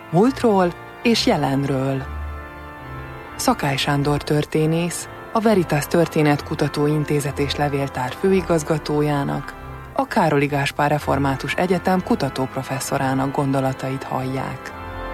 Múltról és jelenről. Szakály Sándor történész, a Veritas Történetkutató Intézet és Levéltár főigazgatójának, a Károli Gáspár Református Egyetem kutatóprofesszorának gondolatait hallják.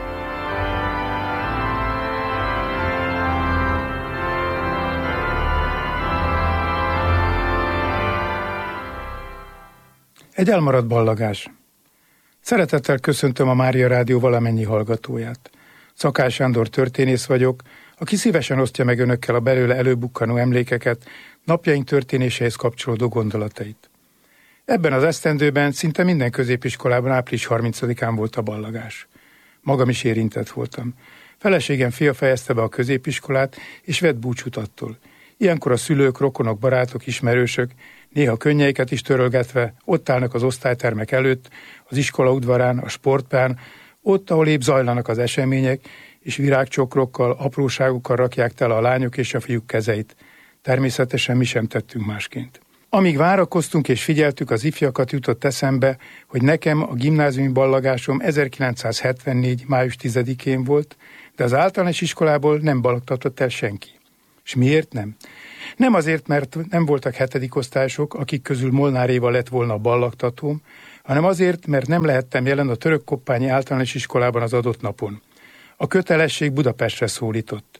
Egy elmaradt ballagás. Szeretettel köszöntöm a Mária Rádió valamennyi hallgatóját. Szakály Sándor történész vagyok, aki szívesen osztja meg önökkel a belőle előbukkanó emlékeket, napjaink történéseihez kapcsolódó gondolatait. Ebben az esztendőben szinte minden középiskolában április 30-án volt a ballagás. Magam is érintett voltam. Feleségem fia fejezte be a középiskolát, és vett búcsút attól. Ilyenkor a szülők, rokonok, barátok, ismerősök, néha könnyeiket is törölgetve, ott állnak az osztálytermek előtt, az iskola udvarán, a sportpályán, ott, ahol épp zajlanak az események, és virágcsokrokkal, apróságokkal rakják tele a lányok és a fiúk kezeit. Természetesen mi sem tettünk másként. Amíg várakoztunk és figyeltük az ifjakat, jutott eszembe, hogy nekem a gimnáziumi ballagásom 1974. május 10-én volt, de az általános iskolából nem ballagtatott el senki. És miért nem? Nem azért, mert nem voltak hetedikosztályosok, akik közül Molnár Éva lett volna a ballagtatóm, hanem azért, mert nem lehettem jelen a Törökkoppányi Általános Iskolában az adott napon. A kötelesség Budapestre szólított.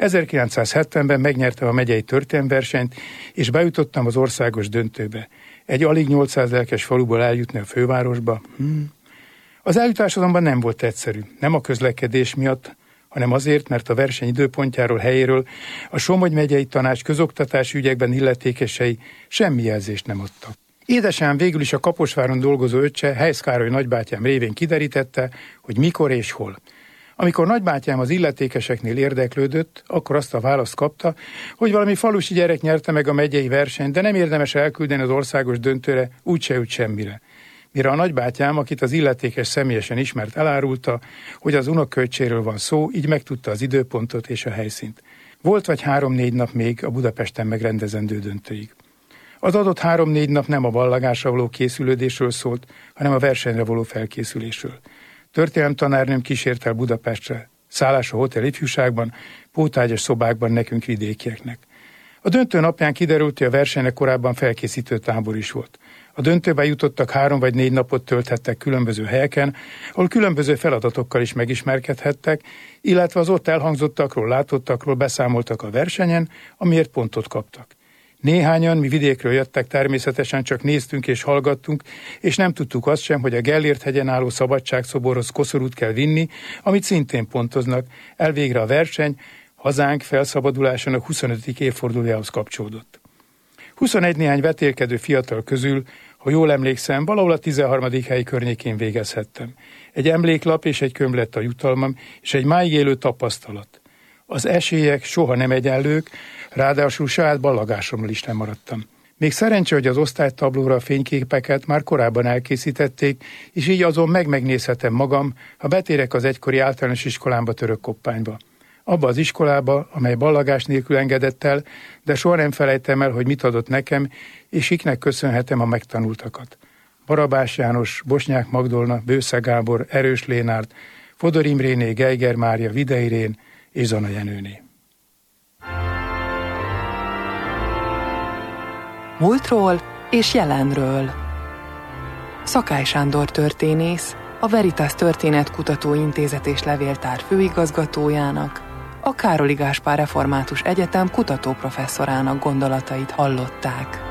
1970-ben megnyertem a megyei történelemversenyt, és bejutottam az országos döntőbe. Egy alig 800 lelkes faluból eljutni a fővárosba. Az eljutás azonban nem volt egyszerű. Nem a közlekedés miatt, hanem azért, mert a verseny időpontjáról, helyéről a Somogy megyei tanács közoktatási ügyekben illetékesei semmi jelzést nem adtak. Édesem végül is a Kaposváron dolgozó öccse, Heisz Károly nagybátyám révén kiderítette, hogy mikor és hol. Amikor nagybátyám az illetékeseknél érdeklődött, akkor azt a választ kapta, hogy valami falusi gyerek nyerte meg a megyei versenyt, de nem érdemes elküldeni az országos döntőre, úgyse jut semmire. Mire a nagybátyám, akit az illetékes személyesen ismert, elárulta, hogy az unokaöccséről van szó, így megtudta az időpontot és a helyszínt. Volt vagy 3-4 nap még a Budapesten megrendezendő döntőig. Az adott 3-4 nap nem a ballagásra való készülődésről szólt, hanem a versenyre való felkészülésről. Történelemtanárnőm kísért el Budapestre, szállás a Hotel Ifjúságban, pótágyas szobákban nekünk vidékieknek. A döntő napján kiderült, hogy a versenynek korábban felkészítő tábor is volt. A döntőbe jutottak 3 vagy 4 napot tölthettek különböző helyeken, ahol különböző feladatokkal is megismerkedhettek, illetve az ott elhangzottakról, látottakról beszámoltak a versenyen, amiért pontot kaptak. Néhányan, mi vidékről jöttek, természetesen csak néztünk és hallgattunk, és nem tudtuk azt sem, hogy a Gellért hegyen álló szabadságszoborhoz koszorút kell vinni, amit szintén pontoznak, elvégre a verseny hazánk felszabadulásának 25. évfordulójához kapcsolódott. 21 néhány vetélkedő fiatal közül, ha jól emlékszem, valahol a 13. hely környékén végezhettem. Egy emléklap és egy könyv lett a jutalmam, és egy máig élő tapasztalat. Az esélyek soha nem egyenlők, ráadásul saját ballagásomról is nem maradtam. Még szerencsé, hogy az osztálytablóra a fényképeket már korábban elkészítették, és így azon megnézhetem magam, ha betérek az egykori általános iskolámba, Törökkoppányba. Abba az iskolába, amely ballagás nélkül engedett el, de soha nem felejtem el, hogy mit adott nekem, és kiknek köszönhetem a megtanultakat. Barabás János, Bosnyák Magdolna, Bősze Gábor, Erős Lénárd, Fodor Imréné, Geiger Mária, Videi Irén és Zana Jenőné. Múltról és jelenről. Szakály Sándor történész, a Veritas Történetkutató Intézet és Levéltár főigazgatójának, a Károli Gáspár Református Egyetem kutatóprofesszorának gondolatait hallották.